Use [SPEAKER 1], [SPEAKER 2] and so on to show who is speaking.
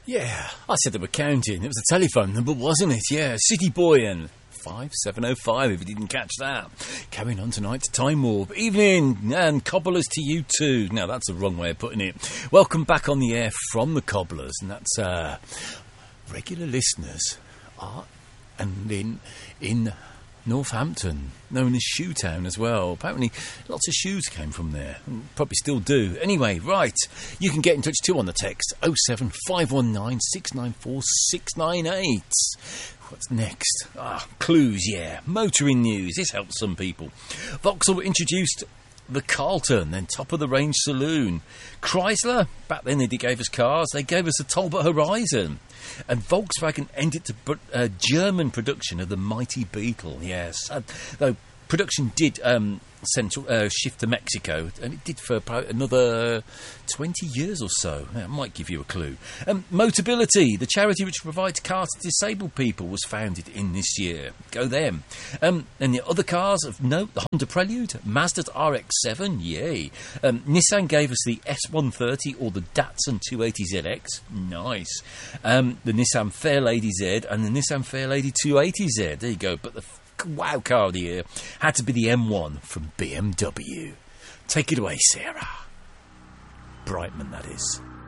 [SPEAKER 1] Yeah, I said they were counting. It was a telephone number, wasn't it? Yeah, City Boy and 5705 if you didn't catch that. Carrying on tonight's Time Warp. Evening, and cobblers to you too. Now, that's the wrong way of putting it. Welcome back on the air from the cobblers, and that's regular listeners are and in Northampton, known as Shoetown as well. Apparently lots of shoes came from there, and probably still do. Anyway, right, you can get in touch too on the text 07519 694 698. What's next? Clues, yeah. Motoring news, this helps some people. Vauxhall introduced the Carlton, then Top of the Range Saloon. Chrysler, back then they gave us cars, they gave us a Talbot Horizon. And Volkswagen ended German production of the mighty Beetle. Yes, though production did shift to Mexico, and it did for about another 20 years or so. That might give you a clue. Motability, the charity which provides cars to disabled people, was founded in this year. Go them. And the other cars of note, the Honda Prelude, Mazda's RX-7, yay. Nissan gave us the S130 or the Datsun 280ZX, nice. The Nissan Fairlady Z and the Nissan Fairlady 280Z, there you go. But the wow car of the year had to be the M1 from BMW. Take it away, Sarah. Brightman, that is.